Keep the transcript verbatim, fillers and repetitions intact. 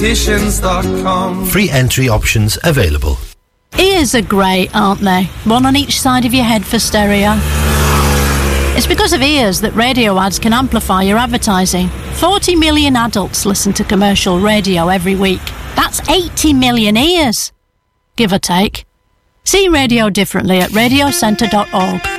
opticians dot com. Free entry options available. Ears are great, aren't they? One on each side of your head for stereo. It's because of ears that radio ads can amplify your advertising. forty million adults listen to commercial radio every week. That's eighty million ears, give or take. See radio differently at radio centre dot org.